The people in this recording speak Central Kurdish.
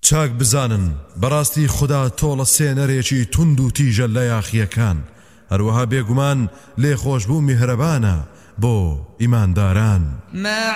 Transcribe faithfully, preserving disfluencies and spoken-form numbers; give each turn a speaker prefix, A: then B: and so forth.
A: چاک بزانن بەڕاستی خدا تۆڵە سێنەرێکی تند و تیژە لە یاخیەکان هەروەها بێگومان لێخۆشبوو میهرەبانە بۆ ئیمانداران.